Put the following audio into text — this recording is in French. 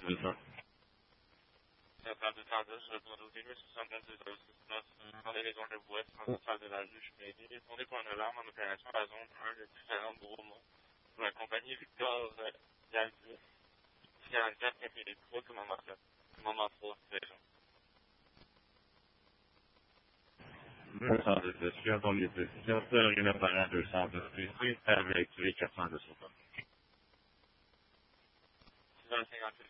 c'est ça. Ça fait 210 pour 12 000, 72 dans les régions de l'Ouest, en salle de la juge Méry, répondez pour un alarme en opération à la zone 1 de différents Bromont pour la compagnie Victor Galvin, 44 Impérial 3, commandement 3, région. 210, je suis à ton lieu de précision, une appareil 210 PC avec les 400 de sauvetage. 6h58.